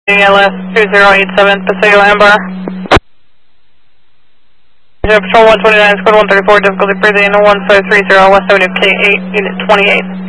ALS 2087, Paseo Amber. Patrol 129, Squad 134, difficulty breathing 1530, West Avenue K8, Unit 28.